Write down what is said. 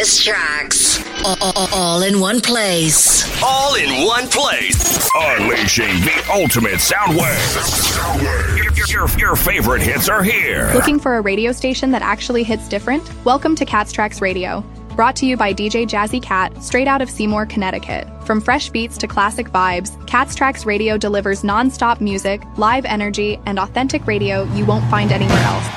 Cats Tracks. All in one place. All in one place. Unleashing the ultimate sound wave. Your favorite hits are here. Looking for a radio station that actually hits different? Welcome to Cats Tracks Radio. Brought to you by DJ Jazzy Cat, straight out of Seymour, Connecticut. From fresh beats to classic vibes, Cats Tracks Radio delivers non-stop music, live energy, and authentic radio you won't find anywhere else.